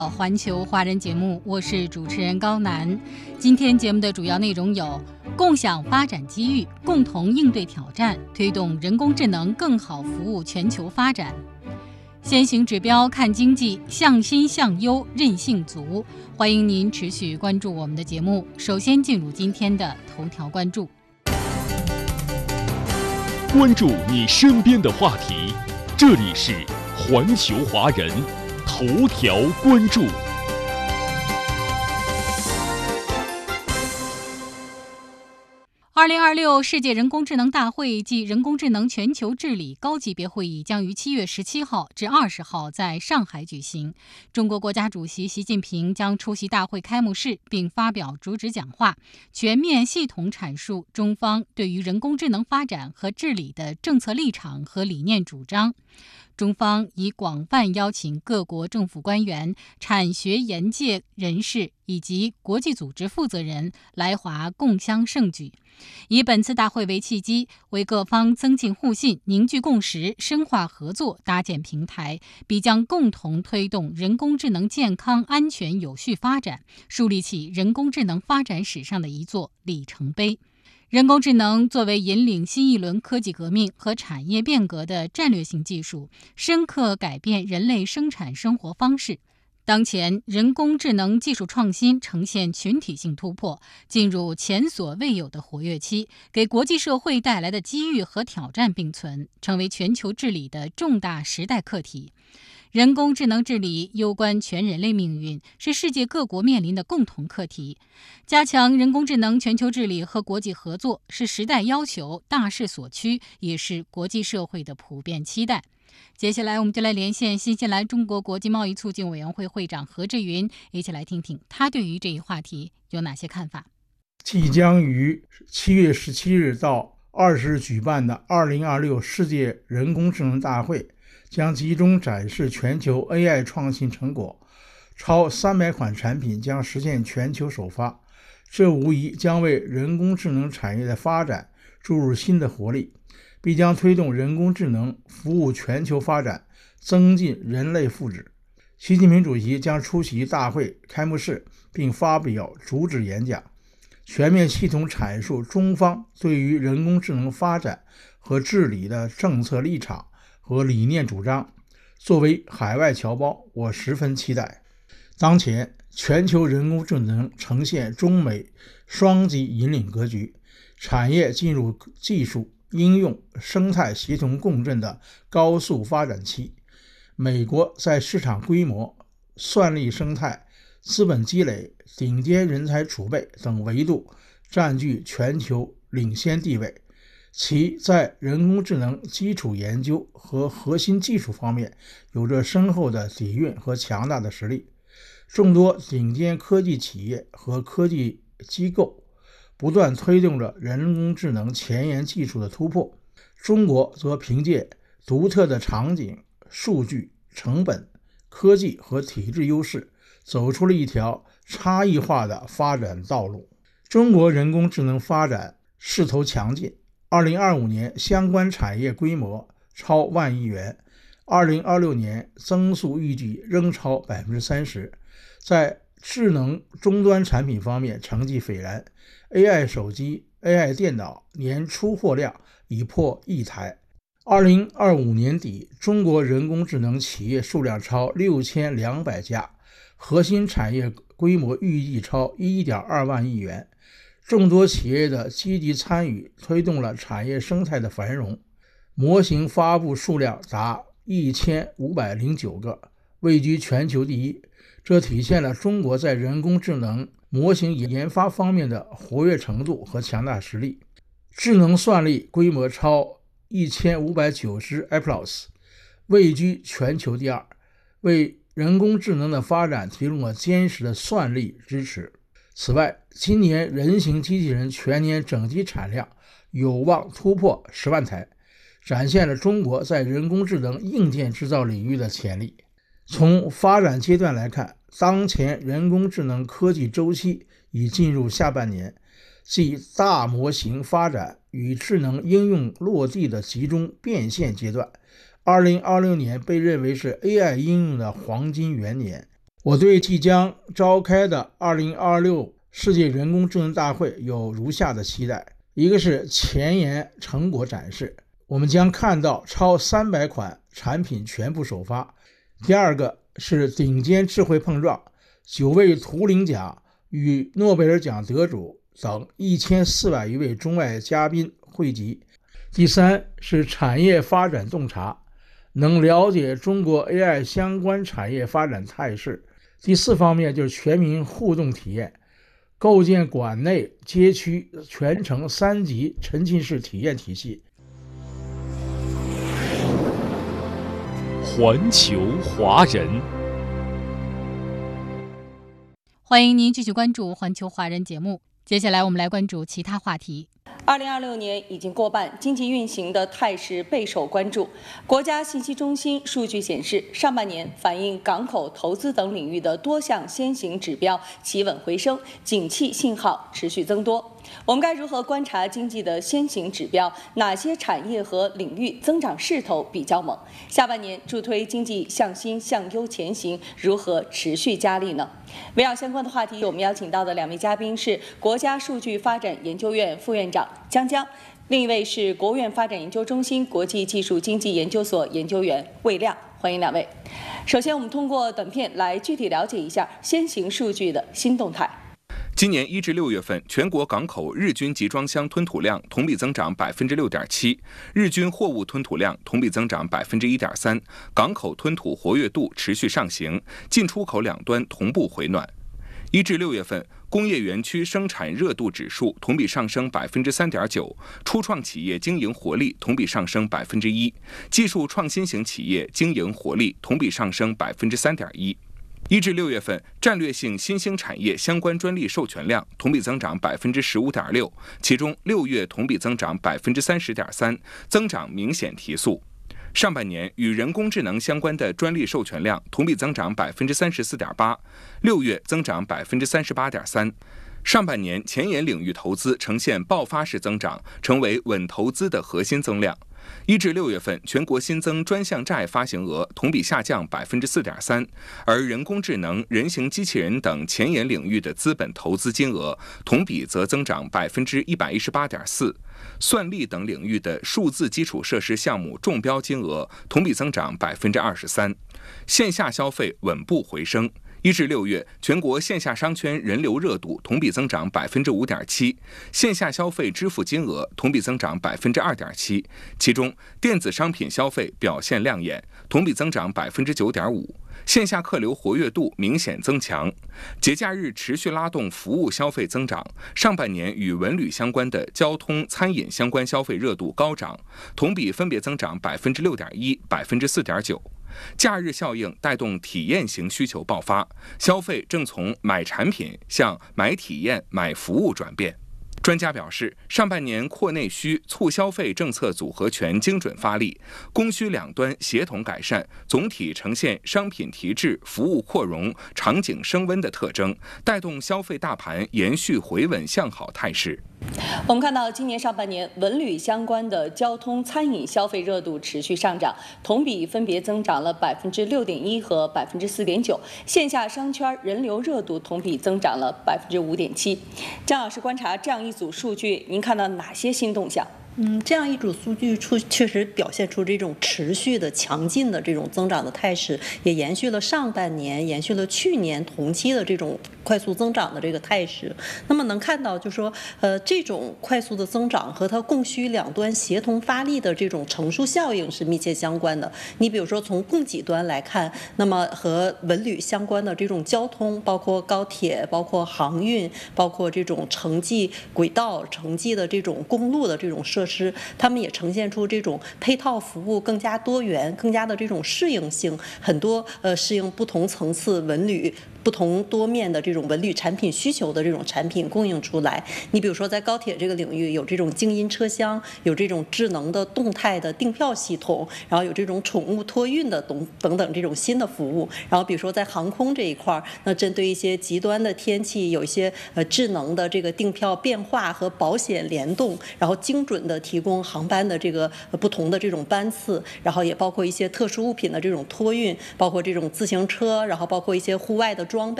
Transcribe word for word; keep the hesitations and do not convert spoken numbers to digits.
环球华人节目，我是主持人高楠。今天节目的主要内容有：共享发展机遇，共同应对挑战，推动人工智能更好服务全球发展；先行指标看经济，向新向优，韧性足。欢迎您持续关注我们的节目。首先进入今天的头条关注， 关注你身边的话题，这里是环球华人头条关注。 二零二六世界人工智能大会暨人工智能全球治理高级别会议将于七月十七号至二十号在上海举行。中国国家主席习近平将出席大会开幕式，并发表主旨讲话，全面系统阐述中方对于人工智能发展和治理的政策立场和理念主张。中方已广泛邀请各国政府官员、产学研界人士以及国际组织负责人来华共襄盛举，以本次大会为契机，为各方增进互信、凝聚共识、深化合作搭建平台，必将共同推动人工智能健康、安全、有序发展，树立起人工智能发展史上的一座里程碑。人工智能作为引领新一轮科技革命和产业变革的战略性技术，深刻改变人类生产生活方式。当前，人工智能技术创新呈现群体性突破，进入前所未有的活跃期，给国际社会带来的机遇和挑战并存，成为全球治理的重大时代课题。人工智能治理攸关全人类命运，是世界各国面临的共同课题。加强人工智能全球治理和国际合作是时代要求、大势所趋，也是国际社会的普遍期待。接下来我们就来连线新西兰中国国际贸易促进委员会会长何志云，一起来听听他对于这一话题有哪些看法。 即将于七月十七日到二十日举办的二零二六世界人工智能大会将集中展示全球 A I 创新成果，超三百款产品将实现全球首发，这无疑将为人工智能产业的发展注入新的活力，必将推动人工智能服务全球发展，增进人类福祉。习近平主席将出席大会开幕式，并发表主旨演讲，全面系统阐述中方对于人工智能发展和治理的政策立场和理念主张。作为海外侨胞，我十分期待。当前，全球人工智能呈现中美双极引领格局，产业进入技术、应用、生态协同共振的高速发展期。美国在市场规模、算力生态、资本积累、顶尖人才储备等维度占据全球领先地位，其在人工智能基础研究和核心技术方面有着深厚的底蕴和强大的实力。众多顶尖科技企业和科技机构不断推动着人工智能前沿技术的突破，中国则凭借独特的场景、数据、成本、科技和体制优势，走出了一条差异化的发展道路。中国人工智能发展势头强劲，二零二五年相关产业规模超万亿元，二零二六年增速预计仍超 百分之三十。 在智能终端产品方面成绩斐然， A I 手机、A I 电脑年出货量已破亿台。二零二五年底，中国人工智能企业数量超六千两百家，核心产业规模预计超 一点二万亿元。众多企业的积极参与推动了产业生态的繁荣，模型发布数量达一千五百零九个，位居全球第一。这体现了中国在人工智能模型研发方面的活跃程度和强大实力。智能算力规模超一千五百九十 A plus， 位居全球第二，为人工智能的发展提供了坚实的算力支持。此外，今年人形机器人全年整机产量有望突破十万台，展现了中国在人工智能硬件制造领域的潜力。从发展阶段来看，当前人工智能科技周期已进入下半年，即大模型发展与智能应用落地的集中变现阶段。二零二六年被认为是 A I 应用的黄金元年， 我对即将召开的二零二六世界人工智能大会有如下的期待：一个是前沿成果展示，我们将看到超三百款产品全部首发；第二个是顶尖智慧碰撞，九位图灵奖与诺贝尔奖得主等一千四百余位中外嘉宾汇集；第三是产业发展洞察，能了解中国 A I 相关产业发展态势；第四方面就是全民互动体验，构建馆内街区全程三级沉浸式体验体系。 环球华人， 欢迎您继续关注环球华人节目。接下来我们来关注其他话题。 二零二六年已经过半，经济运行的态势备受关注。国家信息中心数据显示，上半年反映港口投资等领域的多项先行指标企稳回升，景气信号持续增多。我们该如何观察经济的先行指标？哪些产业和领域增长势头比较猛？下半年助推经济向新向优前行如何持续加力呢？围绕相关的话题，我们邀请到的两位嘉宾是国家数据发展研究院副院长江江，另一位是国务院发展研究中心国际技术经济研究所研究员魏亮。欢迎两位。首先，我们通过短片来具体了解一下先行数据的新动态。 今年一至六月份，全国港口日均集装箱吞吐量同比增长百分之六点七，日均货物吞吐量同比增长百分之一点三，港口吞吐活跃度持续上行，进出口两端同步回暖。一至六月份，工业园区生产热度指数同比上升百分之三点九，初创企业经营活力同比上升百分之一，技术创新型企业经营活力同比上升百分之三点一。一至六月份，战略性新兴产业相关专利授权量同比增长百分之十五点六，其中六月同比增长百分之三十点三，增长明显提速。上半年与人工智能相关的专利授权量同比增长百分之三十四点八，六月增长百分之三十八点三。上半年前沿领域投资呈现爆发式增长，成为稳投资的核心增量。一至六月份，全国新增专项债发行额同比下降百分之四点三，而人工智能、人形机器人等前沿领域的资本投资金额同比则增长百分之一百一十八点四，算力等领域的数字基础设施项目中标金额同比增长百分之二十三，线下消费稳步回升。一至六月，全国线下商圈人流热度同比增长百分之五点七，线下消费支付金额同比增长百分之二点七，其中电子商品消费表现亮眼，同比增长百分之九点五，线下客流活跃度明显增强。节假日持续拉动服务消费增长，上半年与文旅相关的交通、餐饮相关消费热度高涨，同比分别增长百分之六点一、百分之四点九。假日效应带动体验型需求爆发，消费正从买产品向买体验、买服务转变。专家表示，上半年扩内需、促消费政策组合拳精准发力，供需两端协同改善，总体呈现商品提质、服务扩容、场景升温的特征，带动消费大盘延续回稳向好态势。 我们看到，今年上半年文旅相关的交通、餐饮消费热度持续上涨，同比分别增长了百分之六点一和百分之四点九。线下商圈人流热度同比增长了百分之五点七。张老师观察这样一组数据，您看到哪些新动向？ 嗯，这样一组数据出确实表现出这种持续的强劲的这种增长的态势，也延续了上半年、延续了去年同期的这种快速增长的这个态势。那么能看到，就是说，呃，这种快速的增长和它供需两端协同发力的这种乘数效应是密切相关的。你比如说从供给端来看，那么和文旅相关的这种交通，包括高铁、包括航运、包括这种城际轨道、城际的这种公路的这种设施。设施，他们也呈现出这种配套服务更加多元、更加的这种适应性，很多呃适应不同层次文旅、不同多面的这种文旅产品需求的这种产品供应出来。你比如说在高铁这个领域，有这种静音车厢，有这种智能的动态的订票系统，然后有这种宠物托运的等等等这种新的服务。然后比如说在航空这一块，那针对一些极端的天气，有一些呃智能的这个订票变化和保险联动，然后精准的的提供航班的这个不同的这种班次，然后也包括一些特殊物品的这种托运，包括这种自行车，然后包括一些户外的装备。